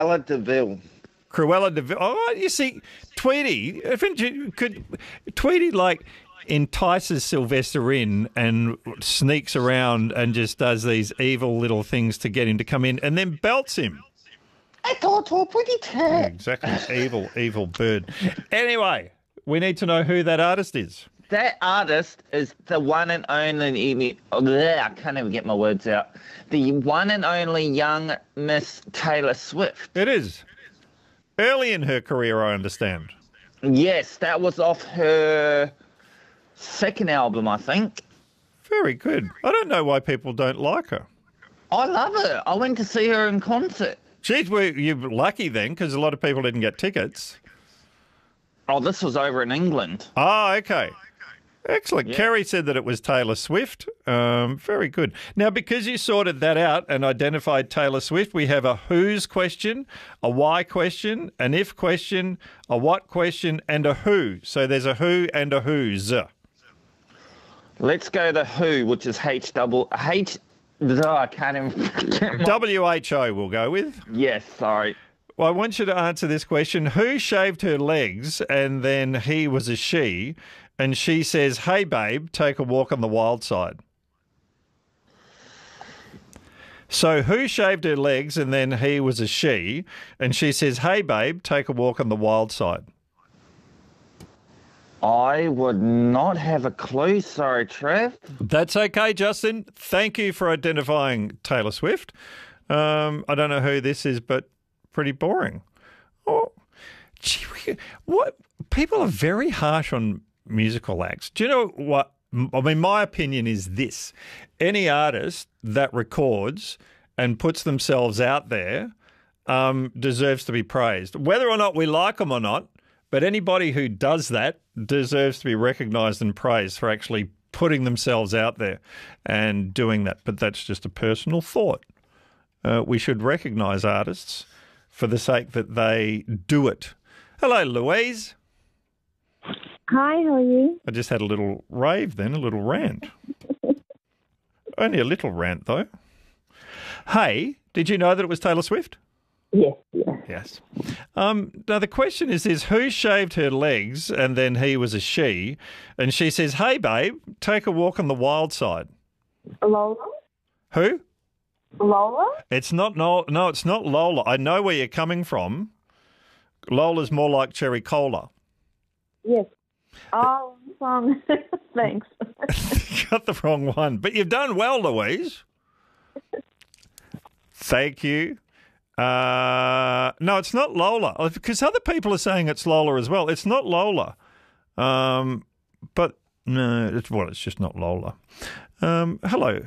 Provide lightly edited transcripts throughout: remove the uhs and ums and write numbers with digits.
Cruella de Vil. Cruella de Vil. Oh, you see, Tweety, Tweety like entices Sylvester in and sneaks around and just does these evil little things to get him to come in and then belts him. I thought it was pretty cat. Exactly. Evil bird. Anyway, we need to know who that artist is. That artist is the one and only. I can't even get my words out. The one and only young Miss Taylor Swift. It is. Early in her career, I understand. Yes, that was off her second album, I think. Very good. I don't know why people don't like her. I love her. I went to see her in concert. Geez, you're lucky then, because a lot of people didn't get tickets. Oh, this was over in England. Oh, okay. Excellent. Yeah. Kerry said that it was Taylor Swift. Very good. Now, because you sorted that out and identified Taylor Swift, we have a who's question, a why question, an if question, a what question, and a who. So there's a who and a who's. Let's go to who, which is H. I can't even. WHO we'll go with. Yes, sorry. Well, I want you to answer this question. Who shaved her legs and then he was a she, and she says, "Hey, babe, take a walk on the wild side"? So who shaved her legs and then he was a she, and she says, "Hey, babe, take a walk on the wild side"? I would not have a clue. Sorry, Trev. That's okay, Justin. Thank you for identifying Taylor Swift. I don't know who this is, but pretty boring. Oh, gee, what? People are very harsh on musical acts. Do you know what? I mean, my opinion is this. Any artist that records and puts themselves out there deserves to be praised. Whether or not we like them or not, but anybody who does that deserves to be recognised and praised for actually putting themselves out there and doing that. But that's just a personal thought. We should recognise artists for the sake that they do it. Hello, Louise. Hi, how are you? I just had a little rave then, a little rant. Only a little rant, though. Hey, did you know that it was Taylor Swift? Yes, yeah. Yes. Now, the question is who shaved her legs and then he was a she, and she says, "Hey, babe, take a walk on the wild side"? Lola? Who? Lola? It's not, no, it's not Lola. I know where you're coming from. Lola's more like Cherry Cola. Yes. Oh, wrong. Thanks. You got the wrong one. But you've done well, Louise. Thank you. No, it's not Lola, because other people are saying it's Lola as well. It's not Lola. But no, it's just not Lola. Hello.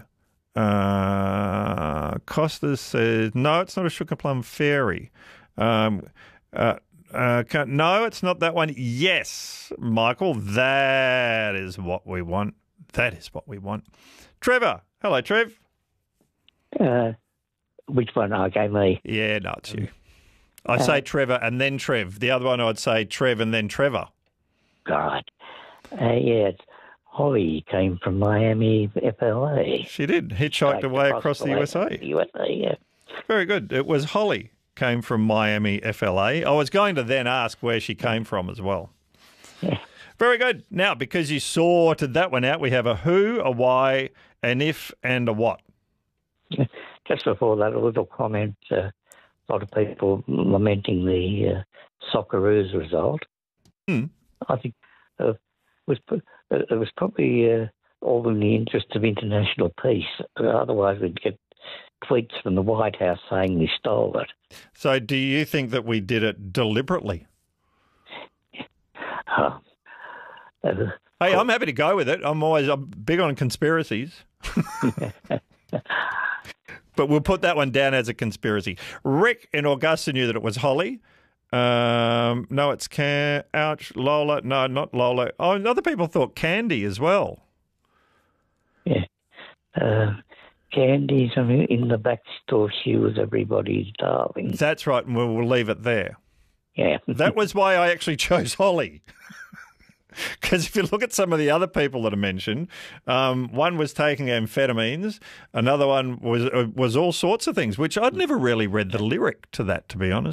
Costas says, no, it's not a Sugar Plum Fairy. No, it's not that one. Yes, Michael, that is what we want. That is what we want. Trevor. Hello, Trev. Which one? Okay, me. Yeah, no, it's you. I say Trevor and then Trev. The other one I'd say Trev and then Trevor. God. Yeah, Holly came from Miami, FLA. She did. Hitchhiked away across the USA. USA, yeah. Very good. It was Holly came from Miami, FLA. I was going to then ask where she came from as well. Yeah. Very good. Now, because you sorted that one out, we have a who, a why, an if, and a what. Just before that, a little comment. A lot of people lamenting the Socceroos result. I think it was probably all in the interest of international peace. Otherwise, we'd get tweets from the White House saying we stole it. So do you think that we did it deliberately? Hey, I'm happy to go with it. I'm big on conspiracies. But we'll put that one down as a conspiracy. Rick in Augusta knew that it was Holly. No, it's Lola. No, not Lola. Oh, other people thought Candy as well. Yeah. Candy's in the back store. She was everybody's darling. That's right, and we'll leave it there. Yeah. That was why I actually chose Holly. Because if you look at some of the other people that are mentioned, one was taking amphetamines, another one was all sorts of things, which I'd never really read the lyric to that, to be honest.